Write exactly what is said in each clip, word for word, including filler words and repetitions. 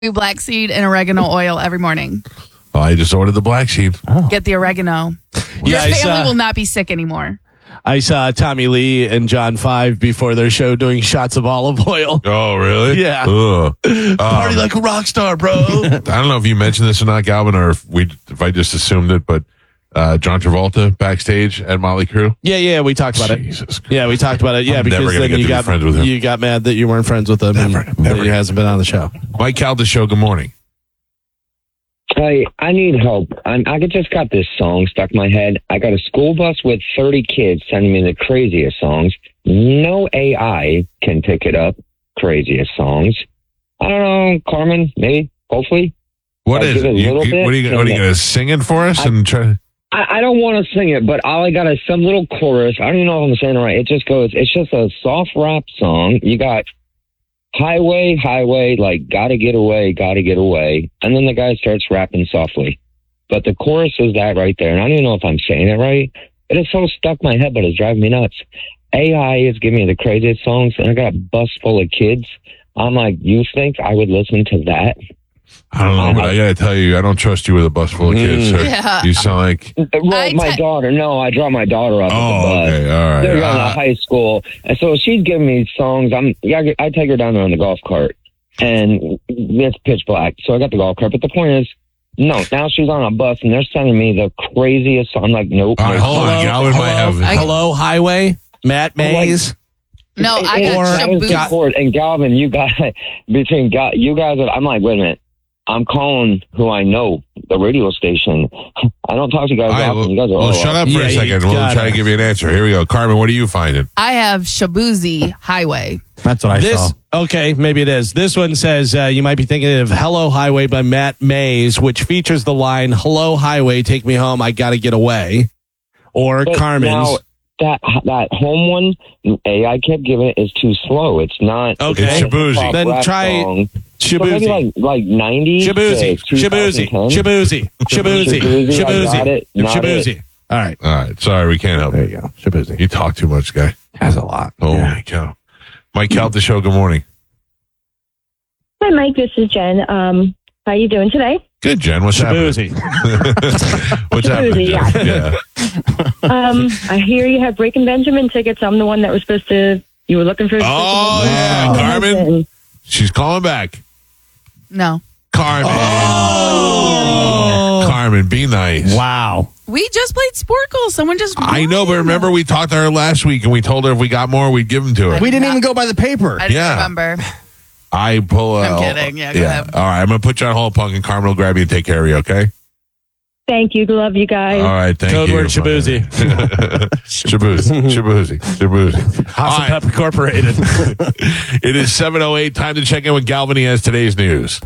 black seed and oregano oil every morning. Oh, I just ordered the black sheep. Oh. Get the oregano. Your Yeah, I family saw- will not be sick anymore. I saw Tommy Lee and John Five before their show doing shots of olive oil. Oh, really? Yeah. Ugh. Party Um, like a rock star, bro. I don't know if you mentioned this or not, Galvin, or if we if I just assumed it, but uh, John Travolta backstage at Motley Crue. yeah, yeah, we talked about Jesus it. Christ. Yeah, we talked about it. Yeah, I'm because never gonna then get you to be got friends with him. you got mad that you weren't friends with him. Never, and never. that he hasn't been on the show. Mike Calda Show, good morning. Hey, I need help. I'm, I just got this song stuck in my head. I got a school bus with thirty kids sending me the craziest songs. No A I can pick it up. Craziest songs. I don't know, Carmen, maybe, hopefully. What I'll is give it? it a You, little you- bit, what are you, what are you and going to sing it for us? I- and try? I, I don't want to sing it, but all I got is some little chorus. I don't even know if I'm saying it right. It just goes, it's just a soft rap song. You got highway, highway, like gotta get away, gotta get away. And then the guy starts rapping softly. But the chorus is that right there. And I don't even know if I'm saying it right. It is so stuck in my head, but it's driving me nuts. A I is giving me the craziest songs, and I got a bus full of kids. I'm like, you think I would listen to that? I don't know, but I got to tell you, I don't trust you with a bus full of kids, sir. Yeah. You sound like... Well, I my te- daughter, no, I drop my daughter off Oh, at the bus. okay, all right. They're going Uh, to high school, and so she's giving me songs. I'm, yeah, I take her down there on the golf cart, and it's pitch black. So I got the golf cart, but the point is, no. Now she's on a bus, and they're sending me the craziest song. I'm like, nope. All right, nope. hold on. Galvin might have... I- Hello, Highway, Matt Mays. No, I It- it- got that was the Shaboozey. chord. And Galvin, you guys, between Gal, you guys, I'm like, wait a minute. I'm calling who I know, the radio station. I don't talk to you guys All right, often. well, You guys are well, all shut up for Yeah, a you second. We'll gotta- try to give you an answer. Here we go. Carmen, what are you finding? I have Shaboozey Highway. That's what I This saw. okay, maybe it is. This one says uh, you might be thinking of "Hello Highway" by Matt Mays, which features the line "Hello Highway, take me home, I gotta get away," or But Carmen's. Now, that that home one, A I kept giving it is too slow. It's not. Okay. It's Shaboozey. pop Then rap try song. So maybe Shaboozey. like like ninety. Shaboozey, to Shaboozey, twenty ten. Shaboozey, Shaboozey, Shaboozey, I got it. Shaboozey, Not Shaboozey. All right, All right. Sorry, we can't help there you. you go. Shaboozey. You talk too much, guy. Has a lot. Holy cow. Mike Calda Show, good morning. Hi, Mike. This is Jen. Um, how are you doing today? Good, Jen. What's Shaboozey. happening? What's happening, Shaboozey, Jen? Yeah. Um, I hear you have Breaking Benjamin tickets. I'm the one that was supposed to. You were looking for. Oh, yeah. Carmen, she's calling back. No. Carmen. Oh. Carmen, be nice. Wow. We just played Sporkle. Someone just. I know, but won. remember we talked to her last week and we told her if we got more, we'd give them to her. I- We didn't Not- even go by the paper. I didn't Yeah. remember. I pull I'm out. kidding. Yeah, go ahead. All right, I'm going to put you on hold, Punk, and Carmen will grab you and take care of you, okay? Thank you. Love you guys. All right, thank Code you. word Shaboozey. Shaboozey. Shaboozey. Shaboozey. House All of right. Pep Incorporated. It is seven oh eight. Time to check in with Galvin. He has today's news.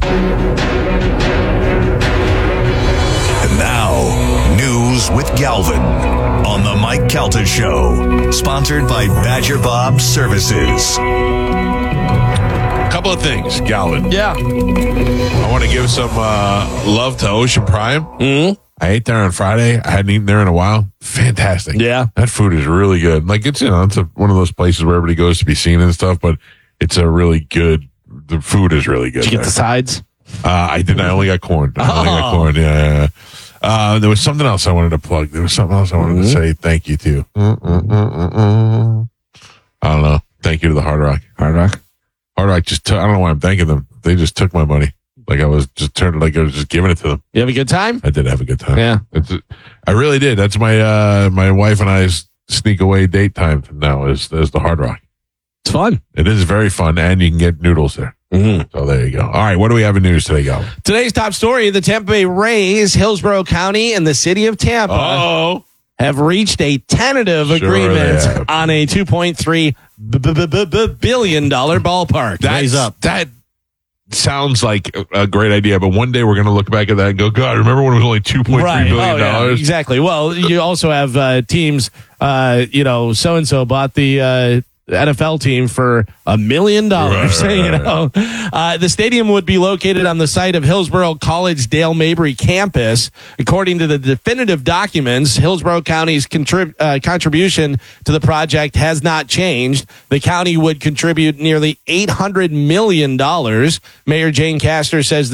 And now, news with Galvin on the Mike Calta Show, sponsored by Badger Bob Services. Couple of things, Galvin. yeah. I want to give some uh, love to Ocean Prime. Mm-hmm. I ate there on Friday. I hadn't eaten there in a while. Fantastic. Yeah. That food is really good. Like, it's, you know, it's a, one of those places where everybody goes to be seen and stuff, but it's a really good, the food is really good. Did you get there. the sides? Uh, I didn't. I only got corn. I only got Oh. corn. Yeah, yeah, yeah. Uh, there was something else I wanted to plug. There was something else I wanted to say thank you to. Mm-mm-mm-mm-mm. I don't know. Thank you to the Hard Rock. Hard Rock. Hard Rock just took, I don't know why I'm thanking them. They just took my money. Like I was just turned, like I was just giving it to them. You have a good time? I did have a good time. Yeah. It's, I really did. That's my, uh, my wife and I's sneak away date time now is, is the Hard Rock. It's fun. It is very fun and you can get noodles there. Mm-hmm. So there you go. All right. What do we have in news today, Gal? Today's top story, the Tampa Bay Rays, Hillsborough County, and the city of Tampa Oh, have reached a tentative Sure agreement they have. on a two point three billion dollars ballpark. that's Raise up. That sounds like a- a great idea, but one day we're going to look back at that and go, God, remember when it was only two point three Right. billion Oh, yeah, dollars? exactly. Well, you also have uh, teams, uh, you know, so-and-so bought the uh, N F L team for a million dollars. Right, right, You know, uh, the stadium would be located on the site of Hillsborough College Dale Mabry campus. According to the definitive documents, Hillsborough County's contrib- uh, contribution to the project has not changed. The county would contribute nearly eight hundred million dollars. Mayor Jane Castor says